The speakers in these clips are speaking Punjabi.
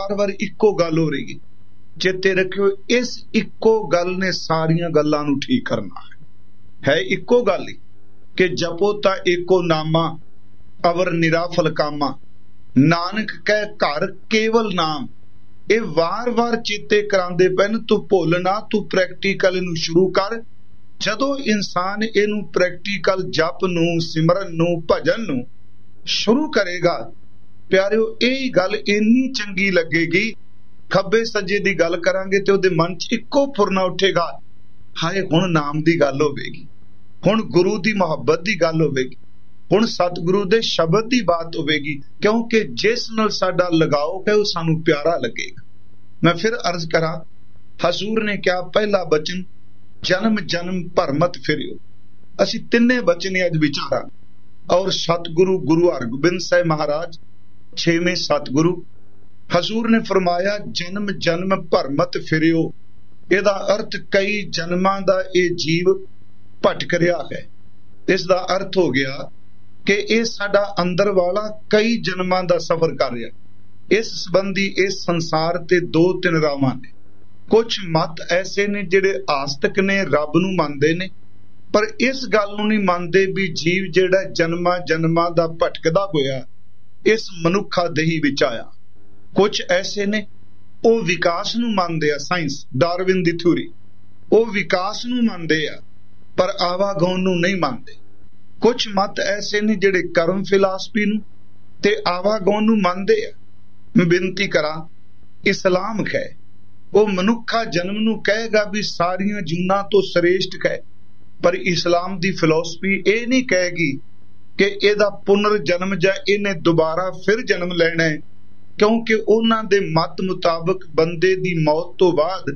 बार इक्को गल हो रही है। चेते रखियो, इस इक्को गल ने सारियां गल्लां नूं ठीक करना है इक्को गल ही कि जपो ता एको नामा अवर निराफल कामा, नानक कह घर केवल नाम। ये वार वार चेते करांदे पैन, तू भुल ना, तू प्रैक्टिकल इनू शुरू कर। जदों इंसान इनू प्रैक्टिकल जप नू, सिमरन नू, भजन नू शुरू करेगा, प्यारिओ यही गल इन्नी चंगी लगेगी, खब्बे सज्जे दी गल करांगे ते उहदे मन च इक्को फुरना उठेगा, हाय हुण नाम दी गल होवेगी, हुण गुरु दी मुहब्बत दी गल होवेगी, हुण सतगुरु दे शब्द दी बात होवेगी, क्योंकि जिस नाल साडा लगाओ है वो सानू प्यारा लगेगा। मैं फिर अर्ज करा, हजूर ने क्या पहला बचन जन्म जन्म भरमत फिरियो। असी तिन्ने बचन अज विचारा, और सतगुरु गुरु हरगोबिंद साहिब महाराज 6वें सतगुरु, हजूर ने फरमाया जन्म जन्म भरमत फिरियो। इहदा अर्थ कई जन्मां दा ये जीव भटक रहा है। इसदा अर्थ हो गया कि ये साडा अंदर वाला कई जन्मां दा सफर कर रहा। इस संबंधी इस संसार ते 2-3 रावां ने। कुछ मत ऐसे ने जिहड़े आस्तिक ने, रब नूं मनदे ने, पर इस गल नूं नहीं मनदे भी जीव जिहड़ा जन्मां जन्मां दा भटकदा होया इस मनुखा देही विच आया। कुछ ऐसे ने वो विकास नूं मनदे आ, साइंस डार्विन दी थ्योरी, वो विकास नूं मनदे आ पर आवागौन नूं नहीं मनदे। कुछ मत ऐसे ने जिहड़े कर्म फिलासफी नूं ते आवागौन नूं मनदे आ। मैं बेनती करा, इस्लाम है वो मनुखा जन्म नूं कहेगा भी सारियां जूनां तो श्रेष्ठ है, पर इस्लाम दी फिलासफी ये नहीं कहेगी कि इहदा पुनर्जन्म जां इहने दोबारा फिर जन्म लेना है, क्योंकि उन्हां दे मत मुताबिक बंदे दी मौत तो बाद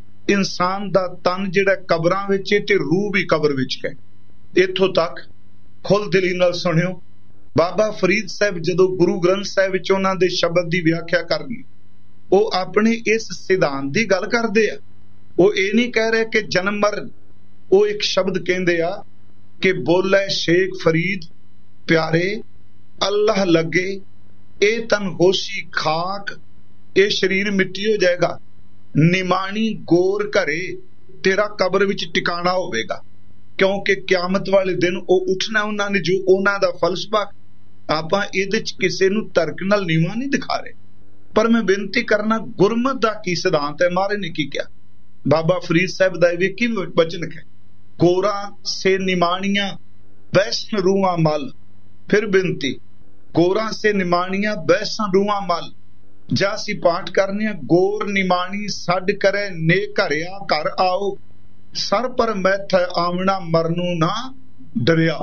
इंसान दा तन जिहड़ा कबरां विच है ते रूह भी कबर विच है। इत्थों तक खुल दिली नाल सुणियो, बाबा फरीद साहब जदों गुरु ग्रंथ साहिब विच उन्हां दे शब्द दी व्याख्या करनी, वो अपने इस सिद्धांत दी गल करदे आ। वो ये नहीं कह रहे कि जन्म मरण, वो एक शब्द कहंदे आ कि बोले शेख फरीद प्यारे अल्लाह लगे, ए तन होशी खाक, ए शरीर मिट्टी हो जाएगा, निमाणी गोर घरे तेरा कब्र विच टिकाणा होवेगा, क्योंकि क्यामत वाले दिन वो उठना उन्होंने जो उन्हां दा फलसफा। आपां इहदे च किसे नूं तर्क नाल नीवां नहीं दिखा रहे, पर मैं बेनती करना गुरमत दा की सिद्धांत है। महाराज ने की क्या, बाबा फरीद साहब दा वेखी वचन है, गोरा से निमाणियां बैसन रूहां मल। फिर बेनती, गोरा से निमाणियां बैसन रूहां मल। जासी पाठ करने, गोर निमाणी सड करे ने घरिया घर आओ, सर पर मैथ आमना मरनू ना डरिया।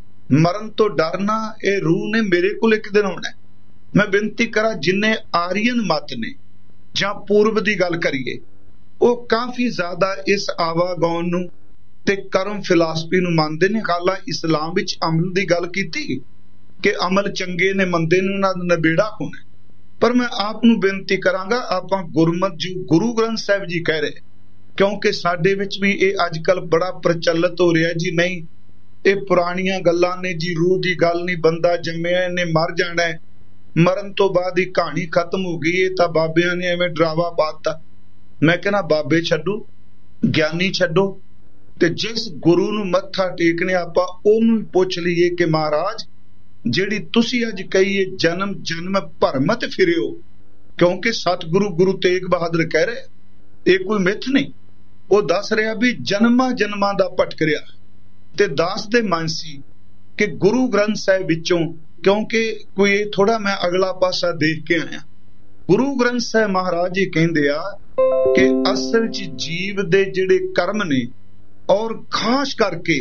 मरण तो डरना, ये रूह ने मेरे को एक दिन होना है। मैं बेनती करा, जिन्ने आर्यन मत ने जां पूर्व दी गल करिए, वो काफी ज्यादा इस आवागौन नूं ते कर्म फिलासफी नूं मनदे ने। हालां इस्लाम विच अमल दी गल कीती कि अमल चंगे ने मंदे नूं ना नबेड़ा होना, पर मैं आप नूं बेनती करांगा, आपां गुरमत जी गुरु ग्रंथ साहिब जी कह रहे, क्योंकि साडे विच भी ये अजकल बड़ा प्रचलित हो रहा जी, नहीं ये पुरानियां गल्लां ने जी, रूह दी गल नहीं, बंदा जम्मिया ने मर जाना है, मरण तो बाद ही कहानी खत्म हो गई है, तां बाबियां ने एवें डरावा पाता। मैं कहना बाबे छड्डो, ज्ञानी छड्डो, ते जिस गुरु नूं मत्था टेकने आपां ओनूं पुछ लईए कि महाराज जिहड़ी तुसीं अज कही है जन्म जन्म भरमत फिरियो, क्योंकि सतगुरु गुरु तेग बहादुर कह रहे, ये कोई मिथ नहीं। वो दस रहा भी जन्मा जन्मां दा भटक रहा, ते दास दे मन सी कि गुरु ग्रंथ साहिब विचों, क्योंकि कोई थोड़ा मैं अगला पासा देख के आया, गुरु ग्रंथ साहिब महाराज जी कहंदे आ कि असल च जीव दे जिहड़े कर्म ने, और खास करके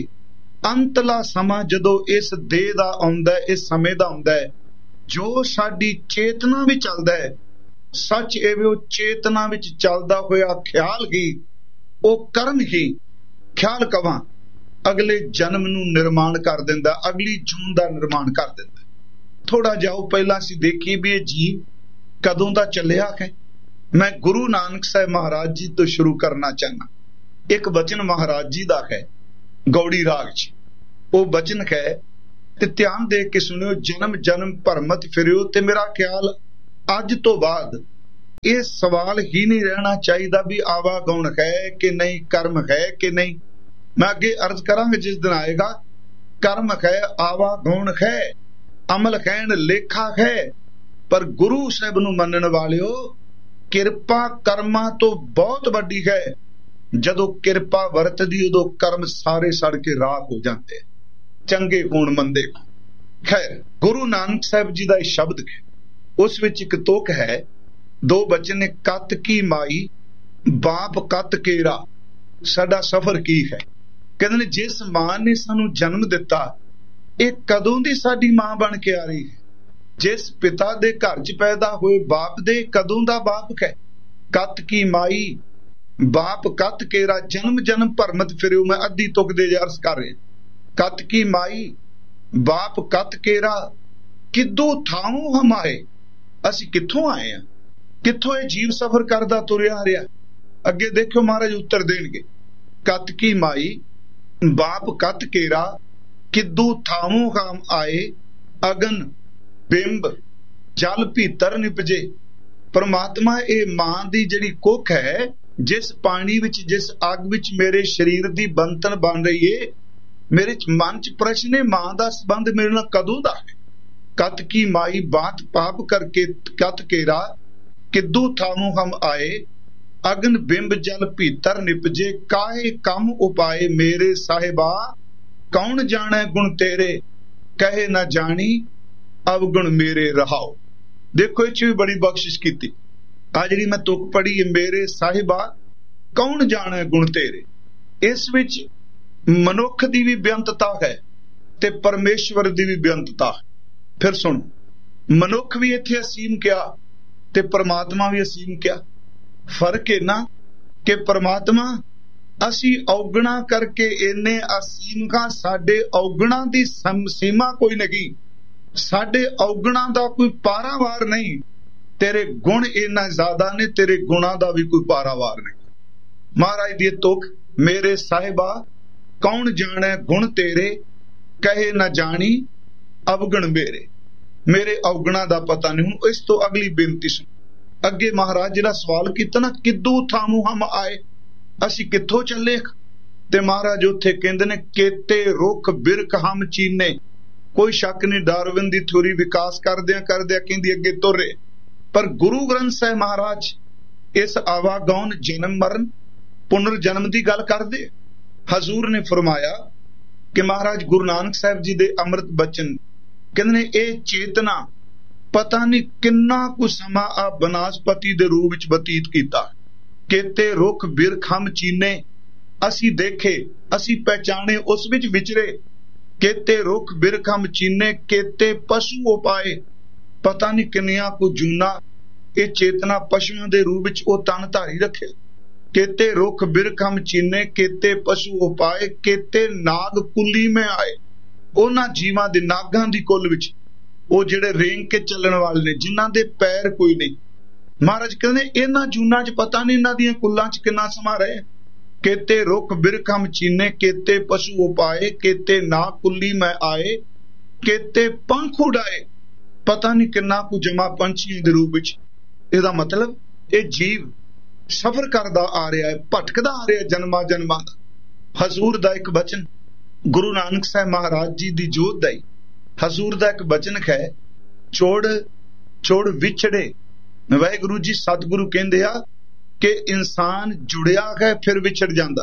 अंतला समा जदों इस देह दा आउंदा है, इस समय दा आउंदा है, जो साडी चेतना भी चलदा है, सच एवे वो चेतना विच चलदा होया ख्याल ही, वो कर्म ही, ख्याल कवां अगले जन्म नूं निर्माण कर दिंदा, अगली जून दा निर्माण कर दिंदा। थोड़ा जाओ पहला असीं देखीए भी ये जीव कदों दा चलिया है। मैं गुरु नानक साहिब महाराज जी तो शुरू करना चाहना। एक बचन महाराज जी दा है गौड़ी राग च, वो बचन है ते ध्यान दे के सुनियो, जन्म जन्म भरमत फिरियो, ते मेरा ख्याल अज तो बाद ਇਹ ਸਵਾਲ ਹੀ ਨਹੀਂ ਰਹਿਣਾ ਚਾਹੀਦਾ ਵੀ ਆਵਾਗੁਣ ਹੈ ਕਿ ਨਹੀਂ, ਕਰਮ ਹੈ ਕਿ ਨਹੀਂ। ਮੈਂ ਅੱਗੇ ਅਰਜ਼ ਕਰਾਂਗਾ ਜਿਸ ਦਿਨ ਆਏਗਾ, ਕਰਮ ਹੈ, ਆਵਾਗੁਣ ਹੈ, ਅਮਲ ਖੈਣ ਲੇਖਾ ਹੈ। ਪਰ ਗੁਰੂ ਸਾਹਿਬ ਨੂੰ ਮੰਨਣ ਵਾਲਿਓ, ਕਿਰਪਾ ਕਰਮਾਂ ਤੋਂ ਬਹੁਤ ਵੱਡੀ ਹੈ। ਜਦੋਂ ਕਿਰਪਾ ਵਰਤਦੀ ਉਦੋਂ ਕਰਮ ਸਾਰੇ ਸੜ ਕੇ ਰਾਖ ਹੋ ਜਾਂਦੇ, ਚੰਗੇ ਹੋਣ ਮੰਦੇ। ਖੈਰ, ਗੁਰੂ ਨਾਨਕ ਸਾਹਿਬ ਜੀ ਦਾ ਇਹ ਸ਼ਬਦ ਹੈ, ਉਸ ਵਿੱਚ ਇੱਕ ਤੁਕ ਹੈ, 2 ਬਚਨ ਨੇ, ਕਤ ਕੀ ਮਾਈ ਬਾਪ ਕਤ ਕੇਰਾ। ਸਾਡਾ ਸਫ਼ਰ ਕੀ ਹੈ? ਕਹਿੰਦੇ ਨੇ ਜਿਸ ਮਾਂ ਨੇ ਸਾਨੂੰ ਜਨਮ ਦਿੱਤਾ, ਇਹ ਕਦੋਂ ਦੀ ਸਾਡੀ ਮਾਂ ਬਣ ਕੇ ਆ ਰਹੀ ਹੈ। ਜਿਸ ਪਿਤਾ ਦੇ ਘਰ 'ਚ ਪੈਦਾ ਹੋਏ ਬਾਪ ਦੇ ਕਦੋਂ ਦਾ ਬਾਪ ਹੈ। ਕਤ ਕੀ ਮਾਈ ਬਾਪ ਕਤ ਕੇਰਾ, ਜਨਮ ਜਨਮ ਭਰਮਤ ਫਿਰਿਓ। ਮੈਂ ਅੱਧੀ ਤੁਕ ਦੇ ਅਰਜ਼ ਕਰ ਰਿਹਾ। ਕਤ ਕੀ ਮਾਈ ਬਾਪ ਕਤ ਕੇਰਾ, ਕਿਦੋਂ ਥਾਉ ਹਮ ਆਏ। ਅਸੀਂ ਕਿੱਥੋਂ ਆਏ ਆ? ਕਿੱਥੋਂ ਇਹ ਜੀਵ ਸਫ਼ਰ ਕਰਦਾ ਤੁਰਿਆ ਆ ਰਿਹਾ? ਅੱਗੇ ਦੇਖਿਓ ਮਹਾਰਾਜ ਉੱਤਰ ਦੇਣਗੇ। ਕਤ ਕੀ ਮਾਈ ਬਾਪ ਕਤ ਕੇਰਾ, ਕਿਦੋਂ ਥਾਉ ਹਮ ਆਏ। ਅਗਨ ਬਿੰਬ ਜਲ ਭੀਤਰ ਨਿਪਜੇ। ਪਰਮਾਤਮਾ ਇਹ ਮਾਂ ਦੀ ਜਿਹੜੀ ਕੁੱਖ ਹੈ, ਜਿਸ ਪਾਣੀ ਵਿੱਚ, ਜਿਸ ਅੱਗ ਵਿੱਚ ਮੇਰੇ ਸਰੀਰ ਦੀ ਬੰਤਨ ਬਣ ਰਹੀ ਏ, ਮੇਰੇ ਮਨ 'ਚ ਪ੍ਰਸ਼ਨ ਹੈ, ਮਾਂ ਦਾ ਸੰਬੰਧ ਮੇਰੇ ਨਾਲ ਕਦੋਂ ਦਾ ਹੈ। ਕਤ ਕੀ ਮਾਈ ਬਾਤ ਪਾਪ ਕਰਕੇ ਕਤ ਕੇਰਾ, ਕਿਦੋਂ ਥਾਮੂ ਹਮ ਆਏ। ਅਗਨ ਬਿੰਬ ਜਲ ਭੀਤਰ ਨਿਪਜੇ, ਕਾਹੇ ਕੰਮ ਉਪਾਏ। ਮੇਰੇ ਸਾਹਿਬਾ ਕੌਣ ਜਾਣੈ ਗੁਣ ਤੇਰੇ, ਕਹੇ ਨਾ ਜਾਣੀ ਅਵਗੁਣ ਮੇਰੇ ਰਹਾਓ। ਦੇਖੋ ਇਹ 'ਚ ਵੀ ਬੜੀ ਬਖਸ਼ਿਸ਼ ਕੀਤੀ। ਆ ਜਿਹੜੀ ਮੈਂ ਤੁਕ ਪੜੀ, ਮੇਰੇ ਸਾਹਿਬਾ ਕੌਣ ਜਾਣੈ ਗੁਣ ਤੇਰੇ, ਇਸ ਵਿੱਚ ਮਨੁੱਖ ਦੀ ਵੀ ਬੇਅੰਤਤਾ ਹੈ ਤੇ ਪਰਮੇਸ਼ਵਰ ਦੀ ਵੀ ਬੇਅੰਤਤਾ ਹੈ। ਫਿਰ ਸੁਣ, ਮਨੁੱਖ ਵੀ ਇੱਥੇ ਅਸੀਮ ਕਿਹਾ ਤੇ ਪਰਮਾਤਮਾ ਵੀ ਅਸੀਮ ਕਿਹਾ। ਫਰਕ ਇਹ ਨਾ ਕਿ ਪਰਮਾਤਮਾ ਅਸੀਂ ਔਗਣਾ ਕਰਕੇ ਇੰਨੇ ਅਸੀਮ ਹਾਂ, ਸਾਡੇ ਔਗਣਾ ਦੀ ਸੀਮਾ ਕੋਈ ਨਹੀਂ, ਸਾਡੇ ਔਗਣਾ ਦਾ ਕੋਈ ਪਾਰਾਵਾਰ ਨਹੀਂ। ਤੇਰੇ ਗੁਣ ਇੰਨਾ ਜ਼ਿਆਦਾ ਨੇ, ਤੇਰੇ ਗੁਣਾਂ ਦਾ ਵੀ ਕੋਈ ਪਾਰਾਵਾਰ ਨਹੀਂ। ਮਹਾਰਾਜ ਦੀ ਤੁਕ, ਮੇਰੇ ਸਾਹਿਬਾ ਕੌਣ ਜਾਣੈ ਗੁਣ ਤੇਰੇ, ਕਹੇ ਨਾ ਜਾਣੀ ਅਵਗਣ ਮੇਰੇ। ਮੇਰੇ ਔਗਣਾ ਦਾ ਪਤਾ ਨਹੀਂ। ਹੁਣ ਇਸ ਤੋਂ ਅਗਲੀ ਬੇਨਤੀ ਸੁਣ। ਅੱਗੇ ਮਹਾਰਾਜ ਜਿਹੜਾ ਸਵਾਲ ਕੀਤਾ ਨਾ, ਕਿਦੋਂ ਥਾਮੂ ਹਮ ਆਏ, ਅਸੀਂ ਕਿੱਥੋਂ ਚੱਲੇ? ਤੇ ਮਹਾਰਾਜ ਉੱਥੇ ਕਹਿੰਦੇ ਨੇ, ਕੇਤੇ ਰੁੱਖ ਬਿਰਖ ਹਮ ਚੀਨੇ। ਕੋਈ ਸ਼ੱਕ ਨਹੀਂ, ਡਾਰਵਿਨ ਦੀ ਥਿਊਰੀ ਵਿਕਾਸ ਕਰਦਿਆਂ ਕਹਿੰਦੀ ਅੱਗੇ ਤੁਰੇ। ਪਰ ਗੁਰੂ ਗ੍ਰੰਥ ਸਾਹਿਬ ਮਹਾਰਾਜ ਇਸ ਆਵਾਗੌਨ, ਜਨਮ ਮਰਨ, ਪੁਨਰ ਜਨਮ ਦੀ ਗੱਲ ਕਰਦੇ। ਹਜ਼ੂਰ ਨੇ ਫਰਮਾਇਆ ਕਿ ਮਹਾਰਾਜ ਗੁਰੂ ਨਾਨਕ ਸਾਹਿਬ ਜੀ ਦੇ ਅੰਮ੍ਰਿਤ ਬਚਨ ਕਹਿੰਦੇ ਨੇ, ਇਹ ਚੇਤਨਾ ਪਤਾ ਨਹੀਂ ਕਿੰਨਾ ਕੁ ਸਮਾਂ ਆ ਬਨਾਸਪਤੀ ਦੇ ਰੂਪ ਵਿੱਚ ਬਤੀਤ ਕੀਤਾ। ਕੇਤੇ ਰੁੱਖ ਬਿਰਖ ਹਮ ਚੀਨੇ, ਅਸੀਂ ਦੇਖੇ, ਅਸੀਂ ਪਹਿਚਾਣੇ, ਉਸ ਵਿੱਚ ਵਿਚਰੇ। ਕੇਤੇ ਰੁੱਖ ਬਿਰਖ ਹਮ ਚੀਨੇ, ਕੇਤੇ ਪਸ਼ੂ ਉਪਾਏ। ਪਤਾ ਨਹੀਂ ਕਿੰਨੀਆਂ ਕੁ ਜੂਨਾ ਇਹ ਚੇਤਨਾ ਪਸ਼ੂਆਂ ਦੇ ਰੂਪ ਵਿੱਚ ਉਹ ਤਨ ਧਾਰੀ ਰੱਖਿਆ। ਕੇਤੇ ਰੁੱਖ ਬਿਰਖ ਹਮ ਚੀਨੇ, ਕੇਤੇ ਪਸ਼ੂ ਉਪਾਏ। ਕੇਤੇ ਨਾਗ ਕੁੱਲੀ ਮੈਂ ਆਏ। ਉਹਨਾਂ ਜੀਵਾਂ ਦੇ, ਨਾਗਾਂ ਦੀ ਕੁੱਲ ਵਿੱਚ, ਉਹ ਜਿਹੜੇ ਰੇਂਗ ਕੇ ਚੱਲਣ ਵਾਲੇ ਨੇ, ਜਿਨ੍ਹਾਂ ਦੇ ਪੈਰ ਕੋਈ ਨਹੀਂ। ਮਹਾਰਾਜ ਕਹਿੰਦੇ ਇਹਨਾਂ ਜੂਨਾਂ 'ਚ ਪਤਾ ਨਹੀਂ ਇਹਨਾਂ ਦੀਆਂ ਕੁੱਲਾਂ 'ਚ ਕਿੰਨਾ ਸਮਾਂ ਰਹੇ। ਕੇਤੇ ਰੁੱਖ ਬਿਰਖ ਹਮ ਚੀਨੇ, ਕੇਤੇ ਪਸ਼ੂ ਉਪਾਏ। ਕੇਤੇ ਨਾਗ ਕੁੱਲੀ ਮੈਂ ਆਏ, ਕੇਤੇ ਪੰਖ ਉਡਾਏ। ਪਤਾ ਨਹੀਂ ਕਿੰਨਾ ਕੁ ਜਮਾ ਪੰਛੀਆਂ ਦੇ ਰੂਪ ਵਿੱਚ। ਇਹਦਾ ਮਤਲਬ ਇਹ ਜੀਵ ਸਫ਼ਰ ਕਰਦਾ ਆ ਰਿਹਾ ਹੈ, ਭਟਕਦਾ ਆ ਰਿਹਾ ਜਨਮਾਂ ਜਨਮਾਂ ਦਾ। ਹਜ਼ੂਰ ਦਾ ਇੱਕ ਬਚਨ, ਗੁਰੂ ਨਾਨਕ ਸਾਹਿਬ ਮਹਾਰਾਜ ਜੀ ਦੀ ਜੋਤ ਦਾ ਹੀ ਹਜ਼ੂਰ ਦਾ ਇੱਕ ਬਚਨ ਹੈ, ਛੋੜ ਛੋੜ ਵਿਛੜੇ। ਵਾਹਿਗੁਰੂ ਜੀ ਸਤਿਗੁਰੂ ਕਹਿੰਦੇ ਆ ਕਿ ਇਨਸਾਨ ਜੁੜਿਆ ਹੈ ਫਿਰ ਵਿਛੜ ਜਾਂਦਾ।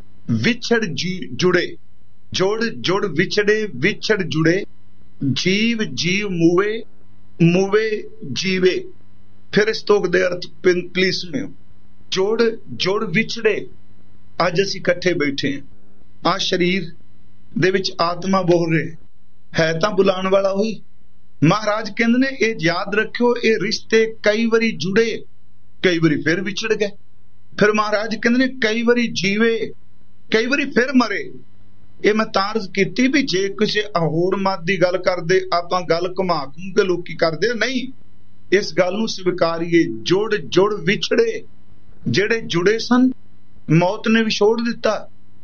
ਵਿਛੜ ਜੁੜੇ, ਜੋੜ ਜੋੜ ਵਿਛੜੇ, ਵਿਛੜ ਜੁੜੇ। ਜੀਵ ਜੀਵ ਮੂਵੇ, ਮੂਵੇ ਜੀਵੇ। ਫਿਰ ਇਸ ਤੁਕ ਦੇ ਅਰਥ ਪਲੀਜ਼ ਸੁਣਿਓ। ਜੋੜ ਜੋੜ ਵਿਛੜੇ, ਅੱਜ ਅਸੀਂ ਇਕੱਠੇ ਬੈਠੇ ਹਾਂ, ਆ ਸਰੀਰ ਦੇ ਵਿੱਚ ਆਤਮਾ ਬੋਲ ਰਹੇ ਹੈ ਤਾਂ ਬੁਲਾਉਣ ਵਾਲਾ ਹੋਈ। ਮਹਾਰਾਜ ਕਹਿੰਦੇ ਨੇ ਇਹ ਯਾਦ ਰੱਖਿਓ, ਇਹ ਰਿਸ਼ਤੇ ਕਈ ਵਾਰੀ ਜੁੜੇ, ਕਈ ਵਾਰੀ ਫਿਰ ਵਿਛੜ ਗਏ। ਫਿਰ ਮਹਾਰਾਜ ਕਹਿੰਦੇ ਨੇ ਕਈ ਵਾਰੀ ਜੀਵੇ, ਕਈ ਵਾਰੀ ਫਿਰ ਮਰੇ। ਇਹ ਮੈਂ ਤਾਰਜ਼ ਕੀਤੀ ਵੀ ਜੇ ਕਿਸੇ ਹੋਰ ਮਤ ਦੀ ਗੱਲ ਕਰਦੇ ਆਪਾਂ ਗੱਲ ਘੁਮਾ ਘੁੰਮ ਕੇ ਲੋਕੀ ਕਰਦੇ ਨਹੀਂ, ਇਸ ਗੱਲ ਨੂੰ ਸਵੀਕਾਰੀਏ। ਜੁੜ ਜੁੜ ਵਿਛੜੇ, ਜਿਹੜੇ ਜੁੜੇ ਸਨ ਮੌਤ ਨੇ ਵਿਛੋੜ ਦਿੱਤਾ।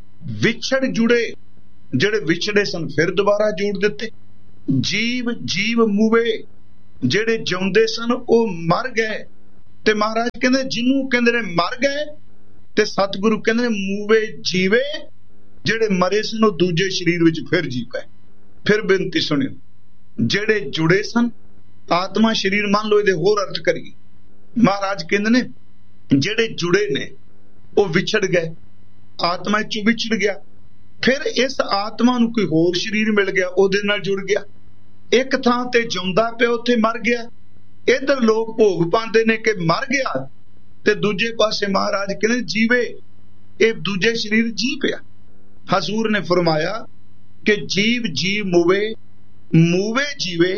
ਵਿਛੜ ਜੁੜੇ, ਜਿਹੜੇ ਵਿਛੜੇ ਸਨ ਫਿਰ ਦੁਬਾਰਾ ਜੋੜ ਦਿੱਤੇ। ਜੀਵ ਜੀਵ ਮੂਵੇ, ਜਿਹੜੇ ਜਿਉਂਦੇ ਸਨ ਉਹ ਮਰ ਗਏ। ਤੇ ਮਹਾਰਾਜ ਕਹਿੰਦੇ ਜਿਹਨੂੰ ਕਹਿੰਦੇ ਨੇ ਮਰ ਗਏ, ਤੇ ਸਤਿਗੁਰੂ ਕਹਿੰਦੇ ਨੇ ਮੂਵੇ ਜੀਵੇ, ਜਿਹੜੇ ਮਰੇ ਸਨ ਉਹ ਦੂਜੇ ਸਰੀਰ ਵਿੱਚ ਫਿਰ ਜੀ ਪਏ। ਫਿਰ ਬੇਨਤੀ ਸੁਣਿਓ, ਜਿਹੜੇ ਜੁੜੇ ਸਨ ਆਤਮਾ ਸਰੀਰ, ਮੰਨ ਲਓ ਇਹਦੇ ਹੋਰ ਅਰਥ ਕਰੀਏ, ਮਹਾਰਾਜ ਕਹਿੰਦੇ ਨੇ ਜਿਹੜੇ ਜੁੜੇ ਨੇ ਉਹ ਵਿਛੜ ਗਏ, ਆਤਮਾ ਚੋਂ ਵਿਛੜ ਗਿਆ, ਫਿਰ ਇਸ ਆਤਮਾ ਨੂੰ ਕੋਈ ਹੋਰ ਸਰੀਰ ਮਿਲ ਗਿਆ, ਉਹਦੇ ਨਾਲ ਜੁੜ ਗਿਆ, ਇੱਕ ਥਾਂ ਤੇ ਜਿਉਂਦਾ ਪਿਆ ਉੱਥੇ ਮਰ ਗਿਆ। ਇੱਧਰ ਲੋਕ ਭੋਗ ਪਾਉਂਦੇ ਨੇ ਕਿ ਮਰ ਗਿਆ, ਤੇ ਦੂਜੇ ਪਾਸੇ ਮਹਾਰਾਜ ਕਹਿੰਦੇ ਜੀਵੇ, ਇਹ ਦੂਜੇ ਸਰੀਰ ਜੀ ਪਿਆ। ਹਜ਼ੂਰ ਨੇ ਫਰਮਾਇਆ ਕਿ ਜੀਵ ਜੀ ਮੂਵੇ, ਮੂਵੇ ਜੀਵੇ,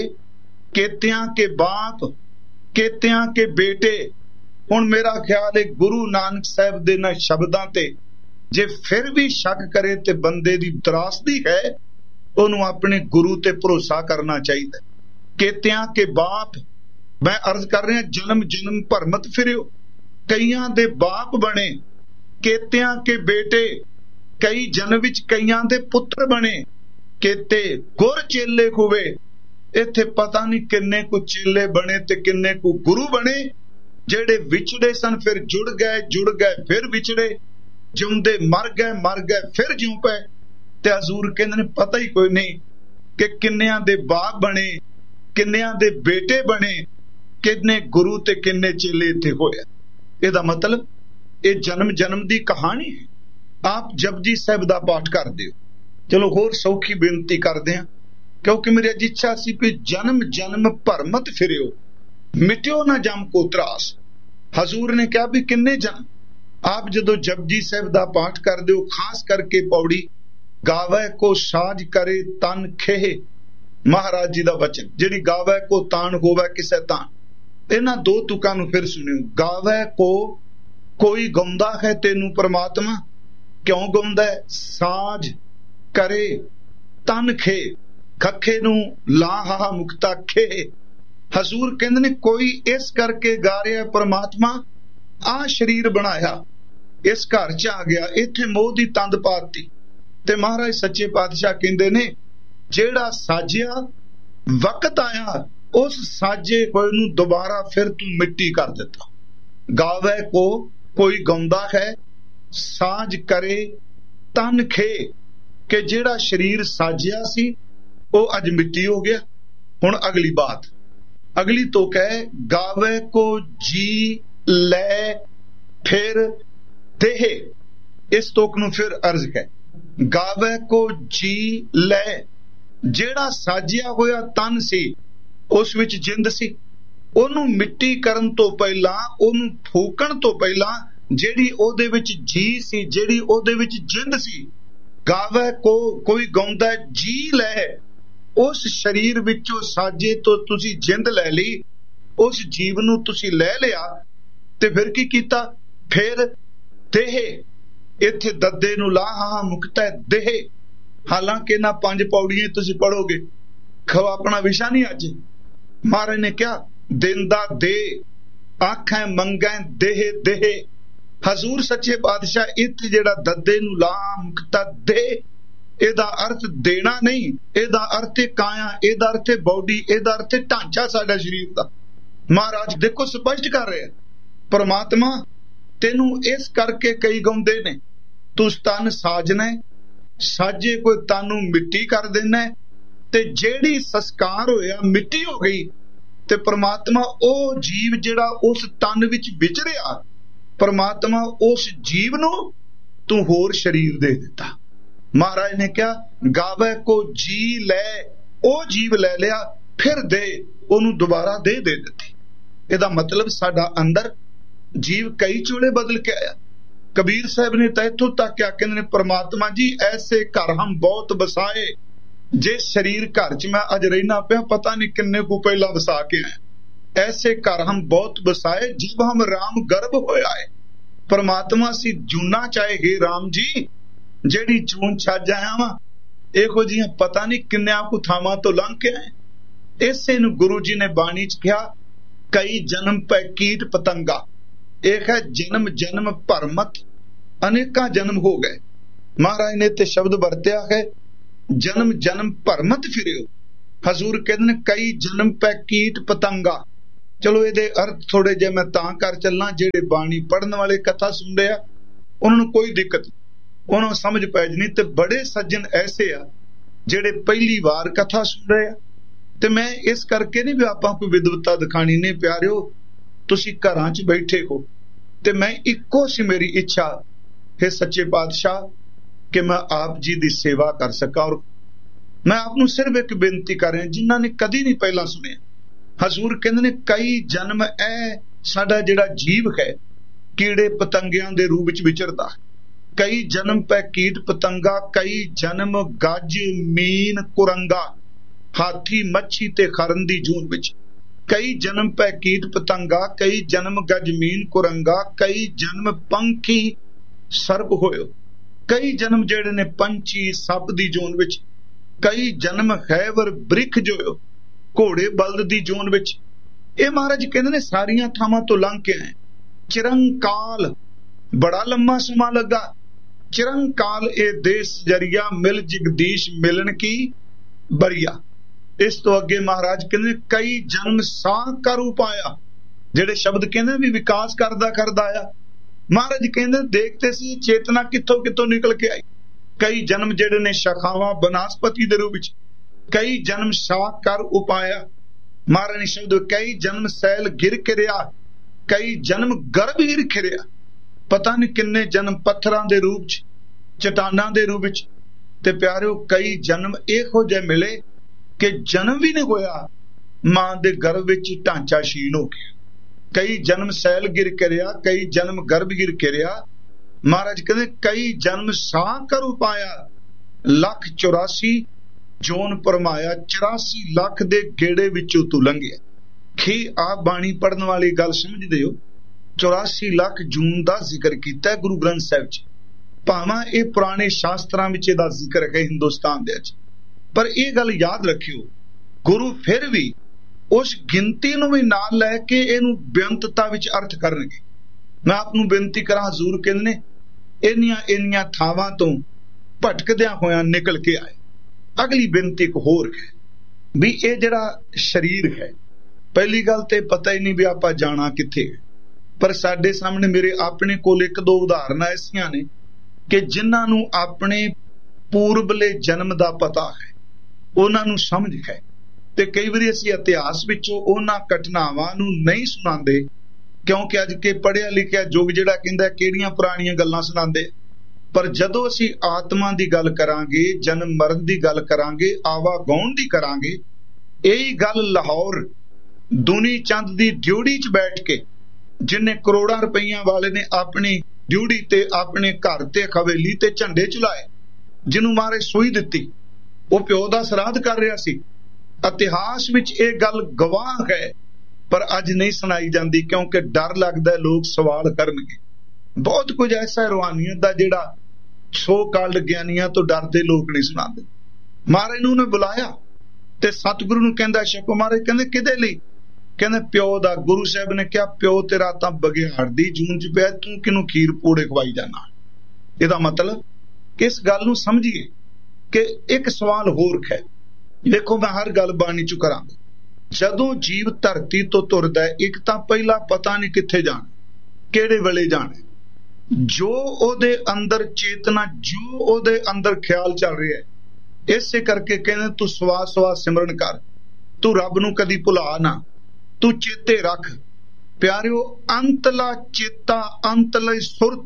ਕੇਤਿਆਂ ਕੇ ਬਾਪ, ਕੇਤਿਆਂ ਕੇ ਬੇਟੇ। ਹੁਣ ਮੇਰਾ ਖਿਆਲ ਹੈ ਗੁਰੂ ਨਾਨਕ ਸਾਹਿਬ ਦੇ ਨਾ ਸ਼ਬਦਾਂ ਤੇ ਜੇ ਫਿਰ ਵੀ ਸ਼ੱਕ ਕਰੇ ਤੇ ਬੰਦੇ ਦੀ ਤਰਾਸਦੀ ਹੈ, ਉਹਨੂੰ ਆਪਣੇ ਗੁਰੂ ਤੇ ਭਰੋਸਾ ਕਰਨਾ ਚਾਹੀਦਾ। ਕੇਤਿਆਂ ਕੇ ਬਾਪ, ਮੈਂ ਅਰਜ਼ ਕਰ ਰਿਹਾ, ਜਨਮ ਜਨਮ ਭਰਮਤ ਫਿਰਿਓ, ਕਈਆਂ ਦੇ ਬਾਪ ਬਣੇ, ਕੇਤਿਆਂ ਕੇ ਬੇਟੇ, ਕਈ ਜਨਮ ਵਿੱਚ ਕਈਆਂ ਦੇ ਪੁੱਤਰ ਬਣੇ, ਕੇਤੇ ਗੁਰ ਚੇਲੇ ਖੁਵੇ। ਇੱਥੇ ਪਤਾ ਨਹੀਂ ਕਿੰਨੇ ਕੁ ਚੇਲੇ ਬਣੇ ਤੇ ਕਿੰਨੇ ਕੁ ਗੁਰੂ ਬਣੇ। ਜਿਹੜੇ ਵਿਛੜੇ ਸਨ ਫਿਰ ਜੁੜ ਗਏ, ਜੁੜ ਗਏ ਫਿਰ ਵਿਛੜੇ, ਜਿਉਂਦੇ ਮਰ ਗਏ ਫਿਰ ਜਿਉਂ ਪਏ। ਤੇ ਹਜ਼ੂਰ ਕਹਿੰਦੇ ਨੇ ਪਤਾ ਹੀ ਕੋਈ ਨਹੀਂ ਕਿ ਕਿੰਨਿਆਂ ਦੇ ਬਾਪ ਬਣੇ, ਕਿੰਨਿਆਂ ਦੇ ਬੇਟੇ ਬਣੇ, ਕਿੰਨੇ ਗੁਰੂ ਤੇ ਕਿੰਨੇ ਚੇਲੇ ਇੱਥੇ ਹੋਏ। ਇਹਦਾ ਮਤਲਬ ਇਹ ਜਨਮ ਜਨਮ ਦੀ ਕਹਾਣੀ ਹੈ। ਆਪ ਜਪਜੀ ਸਾਹਿਬ ਦਾ ਪਾਠ ਕਰਦੇ ਹੋ। ਚਲੋ ਹੋਰ ਸੌਖੀ ਬੇਨਤੀ ਕਰਦੇ ਹਾਂ, ਕਿਉਂਕਿ ਮੇਰੀ ਅੱਜ ਇੱਛਾ ਸੀ ਕਿ ਜਨਮ ਜਨਮ ਭਰਮਤ ਫਿਰਿਓ, ਮਿਟਿਓ ਨਾ ਜਮ ਕੋ ਤਰਾਸ। ਹਜ਼ੂਰ ਨੇ ਕਿਹਾ ਵੀ ਕਿੰਨੇ ਜਨਮ। ਆਪ ਜਦੋਂ ਜਪਜੀ ਸਾਹਿਬ ਦਾ ਪਾਠ ਕਰਦੇ ਹੋ, ਖਾਸ ਕਰਕੇ ਪੌੜੀ ਗਾਵੇ ਕੋ ਸਾਜ ਕਰੇ ਤਨ ਖੇਹ, ਮਹਾਰਾਜ ਜੀ ਦਾ ਬਚਨ, ਜਿਹੜੀ ਗਾਵੇ ਕੋ ਤਾਣ ਹੋਵੇ ਕਿਸੇ ਤਾਣ। ਇਹਨਾਂ ਦੋ ਤੁਕਾਂ ਨੂੰ ਫਿਰ ਸੁਣਿਓ। ਗਾਵੇ ਕੋ, ਕੋਈ ਗਾਉਂਦਾ ਹੈ ਤੈਨੂੰ ਪ੍ਰਮਾਤਮਾ, ਕਿਉਂ ਗਾਉਂਦਾ ਹੈ? ਸਾਜ ਕਰੇ ਤਨ ਖੇ, ਖੱਖੇ ਨੂੰ ਲਾ ਹਾ ਮੁਕਤਾ ਖੇ। ਹਜ਼ੂਰ ਕਹਿੰਦੇ ਨੇ ਕੋਈ ਇਸ ਕਰਕੇ ਗਾ ਰਿਹਾ ਪ੍ਰਮਾਤਮਾ, ਆ ਸਰੀਰ ਬਣਾਇਆ, ਇਸ ਘਰ ਚ ਆ ਗਿਆ, ਇੱਥੇ ਮੋਹ ਦੀ ਤੰਦ ਪਾਤੀ। ਤੇ ਮਹਾਰਾਜ ਸੱਚੇ ਪਾਤਸ਼ਾਹ ਕਹਿੰਦੇ ਨੇ ਜਿਹੜਾ ਸਾਜਿਆ ਵਕਤ ਆਇਆ, ਉਸ ਸਾਜੇ ਹੋਏ ਨੂੰ ਦੁਬਾਰਾ ਫਿਰ ਤੂੰ ਮਿੱਟੀ ਕਰ ਦਿੱਤਾ। ਗਾਵੇ ਕੋ, ਕੋਈ ਗਾਉਂਦਾ ਹੈ, ਸਾਜ ਕਰੇ ਤਨ ਖੇ, ਕਿ ਜਿਹੜਾ ਸਰੀਰ ਸਾਜਿਆ ਸੀ ਉਹ ਅੱਜ ਮਿੱਟੀ ਹੋ ਗਿਆ। ਹੁਣ ਅਗਲੀ ਬਾਤ, ਅਗਲੀ ਤੋਂ ਕਹੇ ਗਾਵੇ ਕੋ ਜੀ ਲੈ ਫਿਰ ਦੇਹ। ਇਸ ਤੋਕ ਨੂੰ ਫਿਰ ਅਰਜ਼ ਹੈ, ਗਾਵੇ ਕੋ ਜੀ ਲੈ, ਜਿਹੜਾ ਸਾਜਿਆ ਹੋਇਆ ਤਨ ਸੀ ਉਸ ਵਿੱਚ ਜਿੰਦ ਸੀ, ਉਹਨੂੰ ਮਿੱਟੀ ਕਰਨ ਤੋਂ ਪਹਿਲਾਂ, ਉਹਨੂੰ ਫੂਕਣ ਤੋਂ ਪਹਿਲਾਂ ਜਿਹੜੀ ਉਹਦੇ ਵਿੱਚ ਜੀ ਸੀ, ਜਿਹੜੀ ਉਹਦੇ ਵਿੱਚ ਜਿੰਦ ਸੀ। ਗਾਵੇ ਕੋ, ਕੋਈ ਗਾਉਂਦਾ ਜੀ ਲੈ, ਉਸ ਸਰੀਰ ਵਿੱਚੋਂ ਸਾਜੇ ਤੋਂ ਤੁਸੀਂ ਜਿੰਦ ਲੈ ਲਈ, ਉਸ ਜੀਵ ਨੂੰ ਤੁਸੀਂ ਲੈ ਲਿਆ, ਤੇ ਫਿਰ ਕੀ ਕੀਤਾ? ਫਿਰ ਦੇਹ, ਇੱਥੇ ਦੱਦੇ ਨੂੰ ਲਾ ਹਾ ਮੁਕਤਾ ਦੇਹ। ਹਾਲਾਂਕਿ ਨਾ 5 ਪੌੜੀਆਂ ਤੁਸੀਂ ਪੜੋਗੇ, ਖਵਾ ਆਪਣਾ ਵਿਸ਼ਾ ਨਹੀਂ ਅੱਜ। ਮਹਾਰਾਜ ਨੇ ਕਿਹਾ ਦਿੰਦਾ ਦੇ, ਆਖਾਂ ਮੰਗਾਂ ਦੇਹ ਦੇਹ। ਹਜ਼ੂਰ ਸੱਚੇ ਪਾਤਸ਼ਾਹ ਇੱਥੇ ਜਿਹੜਾ ਦੱਦੇ ਨੂੰ ਲਾ ਮੁਕਤਾ ਦੇ, ਇਹਦਾ ਅਰਥ ਦੇਣਾ ਨਹੀਂ, ਇਹਦਾ ਅਰਥ ਹੈ ਕਾਇਆ, ਇਹਦਾ ਅਰਥ ਹੈ ਬੋਡੀ, ਇਹਦਾ ਅਰਥ ਹੈ ਢਾਂਚਾ ਸਾਡਾ ਸਰੀਰ ਦਾ। ਮਹਾਰਾਜ ਦੇਖੋ ਸਪਸ਼ਟ ਕਰ ਰਹੇ, ਪਰਮਾਤਮਾ ਤੈਨੂੰ ਇਸ ਕਰਕੇ ਕਈ ਗਾਉਂਦੇ ਨੇ, ਤੂੰ ਤਨ ਸਾਜਣਾ, ਸਾਜੇ ਕੋਈ ਤਨ ਨੂੰ ਮਿੱਟੀ ਕਰ ਦੇਣਾ, ਤੇ ਜਿਹੜੀ ਸੰਸਕਾਰ ਹੋਇਆ ਮਿੱਟੀ ਹੋ ਗਈ, ਤੇ ਪਰਮਾਤਮਾ ਉਹ ਜੀਵ ਜਿਹੜਾ ਉਸ ਤਨ ਵਿੱਚ ਵਿਚਰਿਆ, ਪਰਮਾਤਮਾ ਉਸ ਜੀਵ ਨੂੰ ਤੂੰ ਹੋਰ ਸਰੀਰ ਦੇ ਦਿੱਤਾ। ਮਹਾਰਾਜ ਨੇ ਕਿਹਾ ਗਾਵੇ ਕੋ ਜੀ ਲੈ, ਉਹ ਜੀਵ ਲੈ ਲਿਆ, ਫਿਰ ਦੇ, ਉਹਨੂੰ ਦੁਬਾਰਾ ਦੇ ਦਿੱਤੀ। ਇਹਦਾ ਮਤਲਬ ਸਾਡਾ ਅੰਦਰ ਜੀਵ ਕਈ ਚੋਲੇ ਬਦਲ ਕੇ ਆਇਆ। ਕਬੀਰ ਸਾਹਿਬ ਨੇ ਤਾਂ ਇੱਥੋਂ ਤੱਕ ਕਿਹਾ, ਕਹਿੰਦੇ ਨੇ ਪਰਮਾਤਮਾ ਜੀ ਐਸੇ ਘਰ ਹਮ ਬਹੁਤ ਬਸਾਏ, ਜੇ ਸਰੀਰ ਘਰ ਚ ਮੈਂ ਅੱਜ ਰਹਿਣਾ ਪਿਆ, ਪਤਾ ਨਹੀਂ ਕਿੰਨੇ ਕੁ ਪਹਿਲਾਂ ਵਸਾ ਕੇ ਆਇਆ। ਐਸੇ ਘਰ ਹਮ ਬਹੁਤ ਬਸਾਏ ਜਬ ਹਮ ਰਾਮ ਗਰਭ ਹੋਇਆ ਹੈ। ਪਰਮਾਤਮਾ ਸੀ ਜੂਨਾ ਚਾਹੇ ਰਾਮ ਜੀ, ਜਿਹੜੀ ਜੂਨ ਛੱਜ ਆਇਆ ਵਾ, ਇਹੋ ਜਿਹੀਆਂ ਪਤਾ ਨਹੀਂ ਕਿੰਨਿਆਂ ਕੁ ਥਾਵਾਂ ਤੋਂ ਲੰਘ ਕੇ ਆਏ। ਇਸੇ ਨੂੰ ਗੁਰੂ ਜੀ ਨੇ ਬਾਣੀ ਚ ਕਿਹਾ ਕਈ ਜਨਮ ਪੈ ਕੀਟ ਪਤੰਗਾ, ਇਹ ਹੈ ਜਨਮ ਜਨਮ ਭਰਮਤ, ਅਨੇਕਾਂ ਜਨਮ ਹੋ ਗਏ। ਮਹਾਰਾਜ ਨੇ ਤੇ ਸ਼ਬਦ ਵਰਤਿਆ ਹੈ ਜਨਮ ਜਨਮ ਭਰਮਤ ਫਿਰਿਓ। ਹਜ਼ੂਰ ਕਹਿੰਦੇ ਨੇ ਕਈ ਜਨਮ ਪੈ ਕੀਟ ਪਤੰਗਾ, चलो ये अर्थ थोड़े जे मैं तां कर चलना, जेड़े बाणी पढ़न वाले कथा सुन रहे आ उन्होंने कोई दिक्कत नहीं, उन्होंने समझ पै जनी। ते बड़े सज्जन ऐसे आ जेड़े पहली बार कथा सुन रहे आ। ते मैं इस करके नहीं भी आपां कोई विद्वता दिखानी नहीं, प्यारिओ तुसी घरां च बैठे हो ते मैं इक्को सी मेरी इच्छा है सच्चे पातशाह कि मैं आप जी दी सेवा कर सका। और मैं आपनू सिर्फ एक बेनती कर रहा जिन्हां ने कदी नहीं पहला सुनिया। हजूर कहंदे ने कई जन्म ऐ साडा जिहड़ा जीव है कीड़े पतंगियां दे रूप विच विचरदा, कई जन्म पै कीट पतंगा, कई जन्म गज मीन कुरंगा, हाथी मच्छी ते खरन दी जून विच, कई जन्म पै कीट पतंगा, कई जन्म गज मीन कुरंगा, कई जन्म पंखी सर्प होयो, कई जन्म जेड़े ने पंछी सप दी जून विच, कई जन्म खैबर बृख जोयो घोड़े बलद दी जून विच। ये महाराज कहंदे ने सारियां थावां तो लंघ के आए। चिरंकाल बड़ा लंबा समा लगा, चिरंकाल ए देश जरिया मिल जगदीश मिलन की बरिया। इस तो अगे महाराज कहंदे कई जन्म सा कर उपाया, जेड़े शब्द कहंदे भी विकास करदा करदा आया। महाराज कहंदे देखते सी चेतना कित्थों कित्थों निकल के आई। कई जन्म जेड़े ने शाखावां बनस्पति दे रूप विच, कई जन्म शाख कर उपाया। महाराज ने शब्द कई जन्म सैल गिर खिरिया, कई जन्म गर्भ गिर खिरिया। पता नहीं किन्ने जन्म पत्थरां दे रूप च, चट्टानां दे रूप विच। ते प्यारिओ कई जन्म इहो जिहे मिले कि जन्म भी नहीं होया, मां दे गर्भ विच ढांचा क्षीण हो गया। कई जन्म सैल गिर खिरिया, कई जन्म गर्भ गिर खिरिया। महाराज कहते कई जन्म सा कर उपाया, 1,84 जोन परमाया, 84 लाख दे गेड़े विचों तू लंघिया। की आप बाणी पढ़न वाली गल समझदे हो? 84 लाख जून दा जिक्र कीता गुरु ग्रंथ साहिब च। भावां ये पुराने शास्त्रां विच इहदा जिक्र है हिंदुस्तान दे विच, पर यह गल याद रखियो गुरु फिर भी उस गिनती नूं भी नाल लैके इहनूं बेअंतता विच अर्थ करनगे। मैं आपनूं बेनती करां, हजूर कहंदे ने इन्नियां थावां तो भटकदियां होयां निकल के आए। अगली बेनती एक होर है भी ये जिहड़ा शरीर है, पहली गल ते पता ही नहीं भी आपां जाना कित्थे है। पर साडे सामने मेरे अपने कोल एक दो उदाहरण ऐसियां ने कि जिन्हां नूं अपने पूर्वले जन्म दा पता है, उन्हां नूं समझ है। ते कई बारी असीं इतिहास विचों उन्हां घटनावां नूं नहीं सुणांदे, क्योंकि अज के पढ़िया लिखिया युग जिहड़ा कहंदा किहड़ियां पुराणियां गल्लां सुणांदे। पर जदों असीं आत्मा दी गल करांगे, जन्म मरण दी गल करांगे, आवागौण दी करांगे, यही गल लाहौर दुनी चंद दी ड्यूटी च बैठ के जिन्ने करोड़ां रुपईयां वाले ने अपनी ड्यूटी ते अपने घर ते हवेली ते झंडे चलाए, जिन्हों मारे सूई दित्ती, वो प्यो दा श्राद्ध कर रहा सी। इतिहास विच ये गल गवाह है, पर अज नहीं सुनाई जाती क्योंकि डर लगदा लोग सवाल करनगे। बहुत कुछ ऐसा रूहानियत दा जिहड़ा सो काल्ड ज्ञानियां तो डरदे लोग नहीं सुनाते। महाराज नूं ने बुलाया ते सतगुरु नूं कहंदा छको। महाराज कहंदे किदे लई? कहंदे प्यो दा। गुरु साहब ने कहा प्यो तेरा तां बगियाड़ दी जून च पिया, तूं किनूं खीर पूड़े खवाई जाना। इहदा मतलब किस गल नूं समझिए कि एक सवाल होर है। देखो मैं हर गल बाणी चु करांगा। जदों जीव धरती तो तुरदा है, एक तां पहला पता नहीं कित्थे जाना, किहड़े वेले जाना। जो ओदे अंदर चेतना, जो ओदे अंदर ख्याल चल रहा है, इसे करके कहने तू सवा सवा सिमरन कर, तू रब नूं कदी भुला ना, तू चेते रख। प्यारिओ अंतला चेता, अंतला सुरत,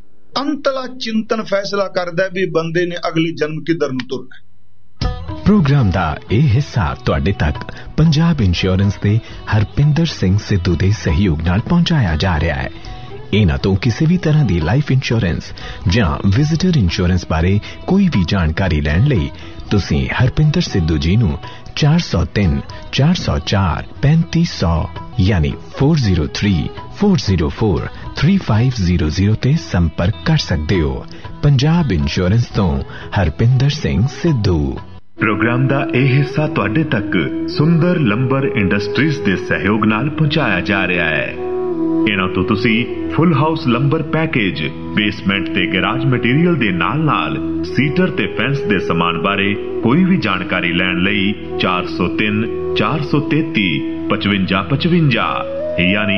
अंतला चिंतन फैसला करदा भी बंदे ने अगले जन्म किधर नूं तुरना। प्रोग्राम दा ਇਹ ਹਿੱਸਾ ਤੁਹਾਡੇ ਤੱਕ ਪੰਜਾਬ ਇੰਸ਼ੋਰੈਂਸ ਦੇ ਹਰਪਿੰਦਰ ਸਿੰਘ ਸਿੱਧੂ ਦੇ ਸਹਿਯੋਗ ਨਾਲ ਪਹੁੰਚਾਇਆ ਜਾ ਰਿਹਾ ਹੈ। ਇਹਨਾਂ ਤੋਂ ਕਿਸੇ ਵੀ ਤਰ੍ਹਾਂ ਦੀ ਲਾਈਫ ਇੰਸ਼ੋਰੈਂਸ ਜਾਂ ਵਿਜ਼ਿਟਰ ਇੰਸ਼ੋਰੈਂਸ ਬਾਰੇ ਕੋਈ ਵੀ ਜਾਣਕਾਰੀ ਲੈਣ ਲਈ ਤੁਸੀਂ ਹਰਪਿੰਦਰ ਸਿੱਧੂ ਜੀ ਨੂੰ 403 404 3500 यानी 403404 3500 ਤੇ ਸੰਪਰਕ ਕਰ ਸਕਦੇ ਹੋ। ਪੰਜਾਬ ਇੰਸ਼ੋਰੈਂਸ ਤੋਂ ਹਰਪਿੰਦਰ ਸਿੰਘ ਸਿੱਧੂ। प्रोग्राम ਦਾ ਇਹ ਹਿੱਸਾ ਤੁਹਾਡੇ ਤੱਕ ਸੁੰਦਰ ਲੰਬਰ ਇੰਡਸਟਰੀਜ਼ ਦੇ ਸਹਿਯੋਗ ਨਾਲ ਪਹੁੰਚਾਇਆ ਜਾ ਰਿਹਾ ਹੈ। ਇਹਨਾਂ ਤੋਂ ਤੁਸੀਂ ਫੁੱਲ ਹਾਊਸ ਲੰਬਰ ਪੈਕੇਜ, ਬੇਸਮੈਂਟ ਤੇ ਗੈਰਾਜ ਮਟੀਰੀਅਲ ਦੇ ਨਾਲ ਸੀਟਰ ਤੇ ਫੈਂਸ ਦੇ ਸਮਾਨ ਬਾਰੇ ਕੋਈ ਵੀ ਜਾਣਕਾਰੀ ਲੈਣ ਲਈ 403 433 5555 यानी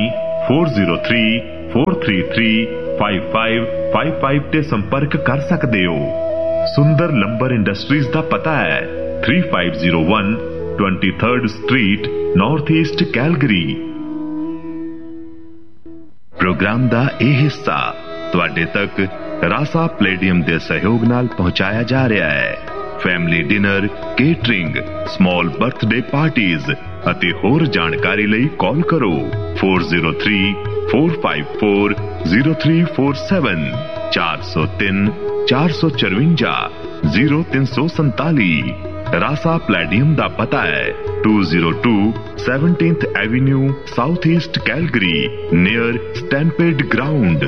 4034335555 ਤੇ ਸੰਪਰਕ ਕਰ ਸਕਦੇ ਹੋ। ਸੁੰਦਰ ਲੰਬਰ ਇੰਡਸਟਰੀਜ਼ ਦਾ ਪਤਾ ਹੈ 3501 23rd street north East Calgary. Programme ਦਾ ਇਹ ਹਿੱਸਾ ਤੁਹਾਡੇ ਤੱਕ ਰਾਸਾ ਪਲੇਡੀਅਮ ਦੇ ਸਹਿਯੋਗ ਨਾਲ ਪਹੁੰਚਾਇਆ ਜਾ ਰਿਹਾ ਹੈ। Family dinner, catering, small birthday parties ਅਤੇ ਹੋਰ ਜਾਣਕਾਰੀ ਲਈ ਕਾਲ ਕਰੋ 4034540347 403 454 0347। ਰਾਸਾ ਪਲੇਡੀਅਮ ਦਾ ਪਤਾ ਹੈ 202 17th avenue south East Calgary near ਸਟੈਂਪੇਡ ground.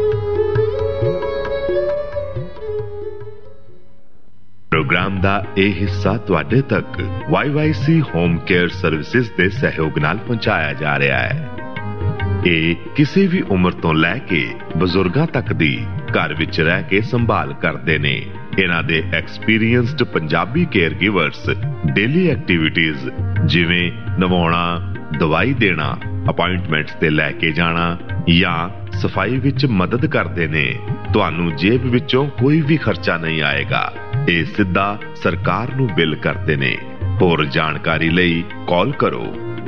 Programme ਦਾ ਇਹ ਹਿੱਸਾ ਤੁਹਾਡੇ ਤੱਕ YYC ਹੋਮ ਕੇਅਰ ਸਰਵਿਸਿਜ਼ ਦੇ ਸਹਿਯੋਗ ਨਾਲ ਪਹੁੰਚਾਇਆ ਜਾ ਰਿਹਾ ਹੈ। ਇਹ ਕਿਸੇ ਵੀ ਉਮਰ ਤੋਂ ਲੈ ਕੇ ਬਜ਼ੁਰਗਾਂ ਤੱਕ ਦੀ ਘਰ ਵਿੱਚ ਰਹਿ ਕੇ ਸੰਭਾਲ ਕਰਦੇ ਨੇ। ਇਹਨਾਂ ਦੇ experienced Punjabi care ਗਿਵਰਸ daily activities ਜਿਵੇਂ ਨਵਾਉਣਾ, ਦਵਾਈ ਦੇਣਾ, ਅਪਾਇੰਟਮੈਂਟਸ ਤੇ ਲੈ ਕੇ ਜਾਣਾ ਜਾਂ ਸਫਾਈ ਵਿੱਚ ਮਦਦ ਕਰਦੇ ਨੇ। ਤੁਹਾਨੂੰ ਜੇਬ ਵਿੱਚੋਂ ਕੋਈ ਵੀ ਖਰਚਾ ਨਹੀਂ ਆਏਗਾ। ਇਹ ਸਿੱਧਾ ਸਰਕਾਰ ਨੂੰ ਬਿੱਲ ਕਰਦੇ ਨੇ। ਹੋਰ ਜਾਣਕਾਰੀ ਲਈ ਕਾਲ ਕਰੋ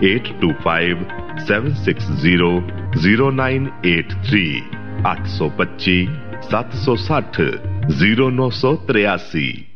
8257600983 825 760 0983।